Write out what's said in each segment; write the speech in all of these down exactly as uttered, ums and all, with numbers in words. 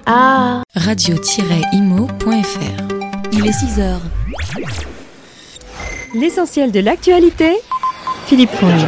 Ah. radio tiret imo point f r. Il est six heures. L'essentiel de l'actualité, Philippe Fournier.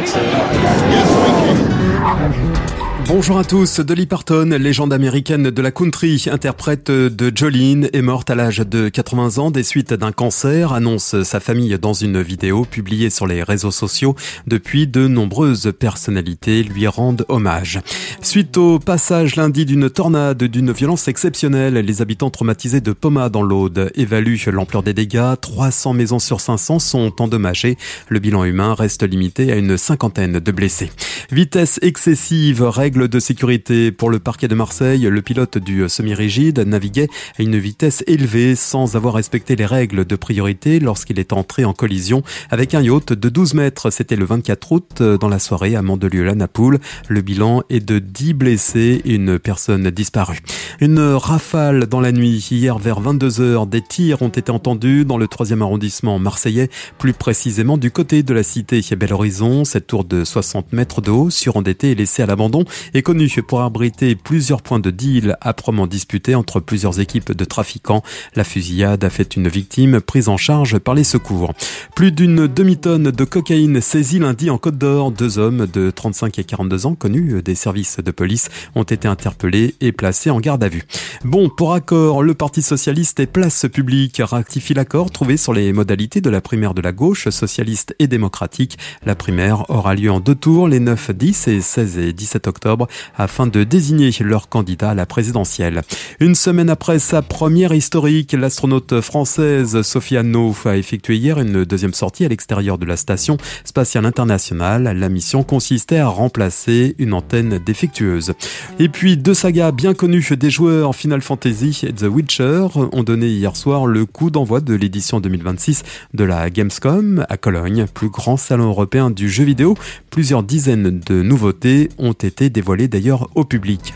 Bonjour à tous. Dolly Parton, légende américaine de la country, interprète de Jolene, est morte à l'âge de quatre-vingts ans des suites d'un cancer, annonce sa famille dans une vidéo publiée sur les réseaux sociaux. Depuis, de nombreuses personnalités lui rendent hommage. Suite au passage lundi d'une tornade d'une violence exceptionnelle, les habitants traumatisés de Poma dans l'Aude évaluent l'ampleur des dégâts. trois cents maisons sur cinq cents sont endommagées. Le bilan humain reste limité à une cinquantaine de blessés. Vitesse excessive, règle de sécurité pour le parquet de Marseille. Le pilote du semi-rigide naviguait à une vitesse élevée sans avoir respecté les règles de priorité lorsqu'il est entré en collision avec un yacht de douze mètres. C'était le vingt-quatre août dans la soirée à Mandelieu-la-Napoule. Le bilan est de dix blessés et une personne disparue. Une rafale dans la nuit. Hier vers vingt-deux heures, des tirs ont été entendus dans le troisième arrondissement marseillais, plus précisément du côté de la cité Bel Horizon. Cette tour de soixante mètres de haut, surendettée et laissée à l'abandon, est connu pour abriter plusieurs points de deal âprement disputés entre plusieurs équipes de trafiquants. La fusillade a fait une victime prise en charge par les secours. Plus d'une demi-tonne de cocaïne saisie lundi en Côte d'Or. Deux hommes de trente-cinq et quarante-deux ans, connus des services de police, ont été interpellés et placés en garde à vue. Bon, pour accord, le Parti socialiste et Place publique ratifie l'accord trouvé sur les modalités de la primaire de la gauche socialiste et démocratique. La primaire aura lieu en deux tours, les neuf, dix et seize et dix-sept octobre, afin de désigner leur candidat à la présidentielle. Une semaine après sa première historique, l'astronaute française Sophie Anno a effectué hier une deuxième sortie à l'extérieur de la station spatiale internationale. La mission consistait à remplacer une antenne défectueuse. Et puis, deux sagas bien connues des joueurs, Final Fantasy et The Witcher, ont donné hier soir le coup d'envoi de l'édition deux mille vingt-six de la Gamescom à Cologne, plus grand salon européen du jeu vidéo. Plusieurs dizaines de nouveautés ont été dévoilées d'ailleurs au public.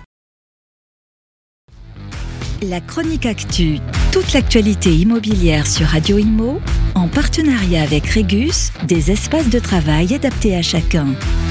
La chronique actu, toute l'actualité immobilière sur Radio Imo, en partenariat avec Régus, des espaces de travail adaptés à chacun.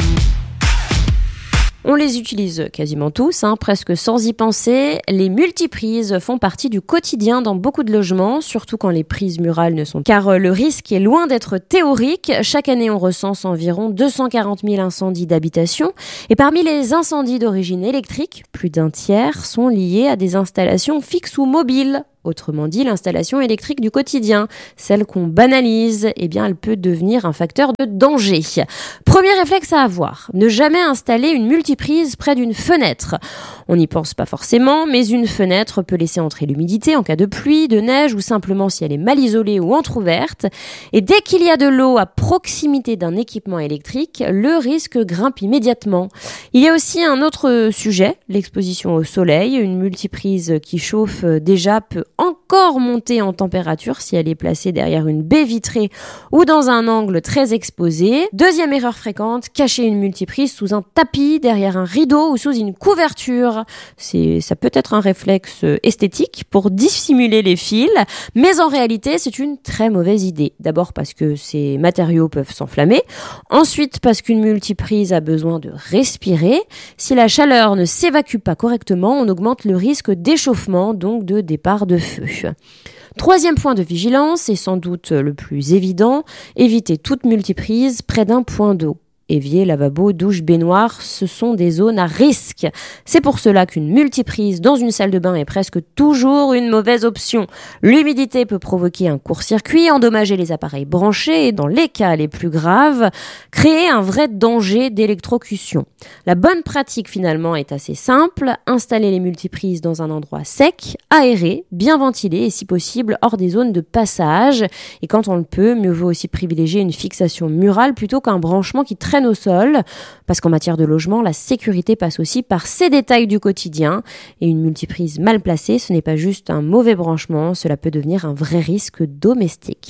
On les utilise quasiment tous, hein, presque sans y penser. Les multiprises font partie du quotidien dans beaucoup de logements, surtout quand les prises murales ne sont... Car le risque est loin d'être théorique. Chaque année, on recense environ deux cent quarante mille incendies d'habitation. Et parmi les incendies d'origine électrique, plus d'un tiers sont liés à des installations fixes ou mobiles. Autrement dit, l'installation électrique du quotidien, celle qu'on banalise, eh bien, elle peut devenir un facteur de danger. Premier réflexe à avoir, ne jamais installer une multiprise près d'une fenêtre. On n'y pense pas forcément, mais une fenêtre peut laisser entrer l'humidité en cas de pluie, de neige ou simplement si elle est mal isolée ou entrouverte. Et dès qu'il y a de l'eau à proximité d'un équipement électrique, le risque grimpe immédiatement. Il y a aussi un autre sujet, l'exposition au soleil. Une multiprise qui chauffe déjà peut encore monter en température si elle est placée derrière une baie vitrée ou dans un angle très exposé. Deuxième erreur fréquente, cacher une multiprise sous un tapis, derrière un rideau ou sous une couverture. C'est, ça peut être un réflexe esthétique pour dissimuler les fils, mais en réalité, c'est une très mauvaise idée. D'abord parce que ces matériaux peuvent s'enflammer. Ensuite, parce qu'une multiprise a besoin de respirer. Si la chaleur ne s'évacue pas correctement, on augmente le risque d'échauffement, donc de départ de feu. Troisième point de vigilance, et sans doute le plus évident, éviter toute multiprise près d'un point d'eau. Évier, lavabo, douche, baignoire, ce sont des zones à risque. C'est pour cela qu'une multiprise dans une salle de bain est presque toujours une mauvaise option. L'humidité peut provoquer un court-circuit, endommager les appareils branchés et, dans les cas les plus graves, créer un vrai danger d'électrocution. La bonne pratique finalement est assez simple. Installer les multiprises dans un endroit sec, aéré, bien ventilé et si possible hors des zones de passage. Et quand on le peut, mieux vaut aussi privilégier une fixation murale plutôt qu'un branchement qui traîne au sol, parce qu'en matière de logement, la sécurité passe aussi par ces détails du quotidien. Et une multiprise mal placée, ce n'est pas juste un mauvais branchement, cela peut devenir un vrai risque domestique.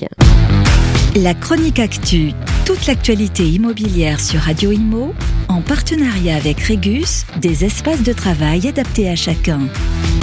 La chronique actu, toute l'actualité immobilière sur Radio Imo, en partenariat avec Régus, des espaces de travail adaptés à chacun.